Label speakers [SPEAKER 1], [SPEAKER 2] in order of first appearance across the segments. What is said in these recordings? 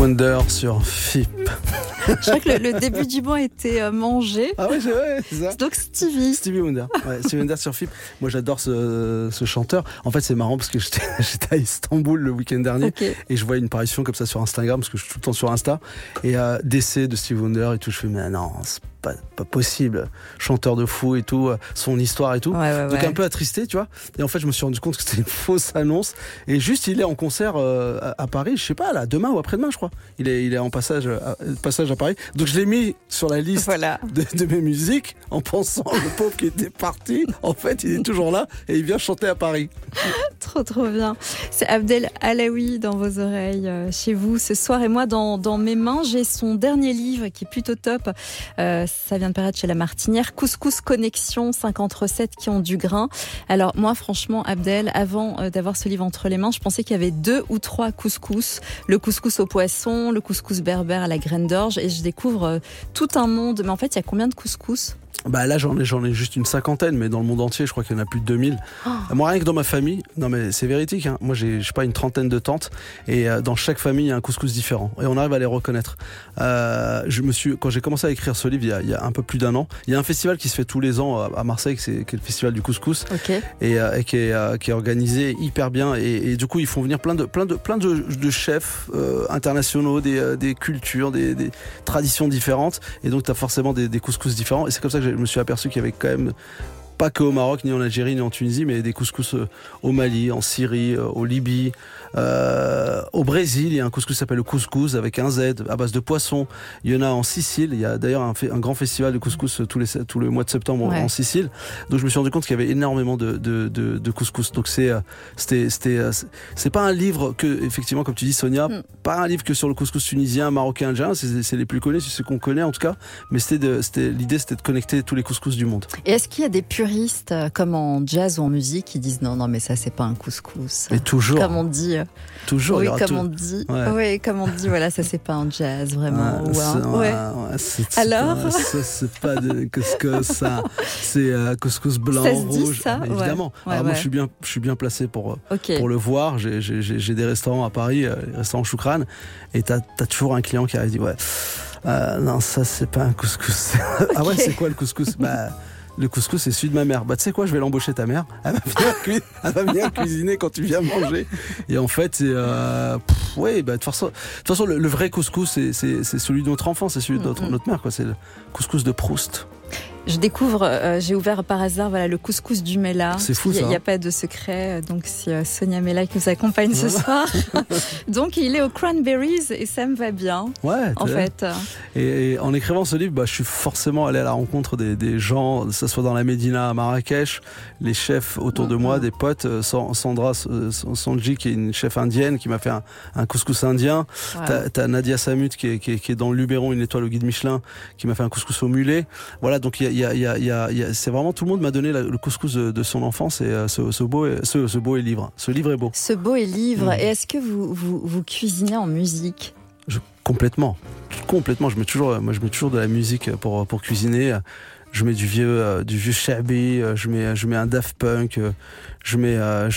[SPEAKER 1] Wonder sur FIP.
[SPEAKER 2] Je crois que le début du mot a été mangé.
[SPEAKER 1] Ah ouais, c'est ça.
[SPEAKER 2] Donc Stevie
[SPEAKER 1] Wonder. Ouais, Stevie Wonder sur FIP. Moi, j'adore ce chanteur. En fait, c'est marrant parce que j'étais à Istanbul le week-end dernier,
[SPEAKER 2] okay.
[SPEAKER 1] Et je vois une parution comme ça sur Instagram parce que je suis tout le temps sur Insta et décès de Stevie Wonder et tout. Je fais mais non, c'est pas possible. Chanteur de fou et tout, son histoire et tout. Donc un peu attristé, tu vois. Et en fait, je me suis rendu compte que c'était une fausse annonce. Et juste, il est en concert à Paris. Je sais pas là, demain ou après-demain, je crois. Il est en passage à Paris. Donc je l'ai mis sur la liste de mes musiques en pensant le pauvre qui était parti. En fait, il est toujours là et il vient chanter à Paris.
[SPEAKER 2] Trop bien. C'est Abdel Alaoui dans vos oreilles chez vous ce soir. Et moi, dans mes mains, j'ai son dernier livre qui est plutôt top. Ça vient de paraître chez La Martinière. Couscous Connexion, 50 recettes qui ont du grain. Alors moi, franchement, Abdel, avant d'avoir ce livre entre les mains, je pensais qu'il y avait 2 ou 3 couscous. Le couscous au poisson, le couscous berbère à la graine d'orge. Et je découvre tout un monde. Mais en fait, il y a combien de couscous ?
[SPEAKER 1] Bah là j'en ai juste une cinquantaine, mais dans le monde entier je crois qu'il y en a plus de 2000. Moi rien que dans ma famille, non mais c'est véridique, hein. Moi j'ai je sais pas une trentaine de tantes et dans chaque famille il y a un couscous différent et on arrive à les reconnaître. Quand j'ai commencé à écrire ce livre il y a un peu plus d'1 an, il y a un festival qui se fait tous les ans à Marseille qui est le festival du couscous, et qui est organisé hyper bien et du coup ils font venir plein de chefs internationaux, des cultures, des traditions différentes et donc t'as forcément des couscous différents et c'est comme ça que je me suis aperçu qu'il y avait quand même pas qu'au Maroc, ni en Algérie, ni en Tunisie, mais des couscous au Mali, en Syrie, au Libye, au Brésil. Il y a un couscous qui s'appelle le couscous avec un Z à base de poisson. Il y en a en Sicile. Il y a d'ailleurs un grand festival de couscous tout le mois de septembre en Sicile. Donc je me suis rendu compte qu'il y avait énormément de couscous. Donc c'est pas un livre que, effectivement, comme tu dis Sonia, pas un livre que sur le couscous tunisien, marocain, algérien. C'est les plus connus, c'est ceux qu'on connaît en tout cas. Mais l'idée c'était de connecter tous les couscous du monde.
[SPEAKER 2] Et est-ce qu'il y a des puristes comme en jazz ou en musique qui disent non mais ça c'est pas un couscous.
[SPEAKER 1] Mais toujours.
[SPEAKER 2] Comme on dit.
[SPEAKER 1] Toujours.
[SPEAKER 2] Oui, comme on dit. Oui, comme on dit. Voilà, ça c'est pas un jazz vraiment. Alors.
[SPEAKER 1] C'est pas de couscous, ça. C'est couscous blanc,
[SPEAKER 2] ça se
[SPEAKER 1] rouge.
[SPEAKER 2] Dit ça
[SPEAKER 1] évidemment. Alors moi je suis bien placé pour le voir. J'ai des restaurants à Paris, les restaurants Choukran, et t'as toujours un client qui arrive et dit non ça c'est pas un couscous. Ah ouais, c'est quoi le couscous? Le couscous, c'est celui de ma mère. Tu sais quoi, je vais l'embaucher ta mère. Elle va venir cuisiner quand tu viens manger. Et en fait, c'est de toute façon, le vrai couscous, c'est celui de notre enfant, c'est celui de notre mère, quoi. C'est le couscous de Proust.
[SPEAKER 2] Je découvre, j'ai ouvert par hasard le couscous du Mela.
[SPEAKER 1] C'est fou, ça.
[SPEAKER 2] Il n'y a pas de secret, donc c'est Sonia Mela qui nous accompagne ce soir. Donc il est aux Cranberries et ça me va bien, en fait.
[SPEAKER 1] Et en écrivant ce livre, je suis forcément allé à la rencontre des gens, que ce soit dans la Médina à Marrakech, les chefs autour de moi, des potes, Sandra Sanji qui est une chef indienne qui m'a fait un couscous indien. T'as Nadia Samut qui est dans le Luberon, une étoile au guide Michelin, qui m'a fait un couscous au mulet. Voilà, donc c'est vraiment tout le monde m'a donné le couscous de son enfance et ce beau est livre. Ce livre est beau.
[SPEAKER 2] Ce beau est livre. Et est-ce que vous cuisinez en musique?
[SPEAKER 1] Complètement. Je mets toujours de la musique pour cuisiner. Je mets du vieux Shabby, je mets un Daft Punk, je mets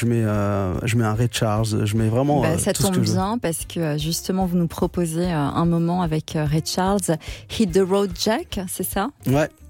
[SPEAKER 1] un Ray Charles, je mets vraiment
[SPEAKER 2] ça
[SPEAKER 1] tout ce que
[SPEAKER 2] tombe
[SPEAKER 1] je veux.
[SPEAKER 2] bien parce que justement vous nous proposez un moment avec Ray Charles, Hit the Road Jack, c'est ça?
[SPEAKER 1] Ouais,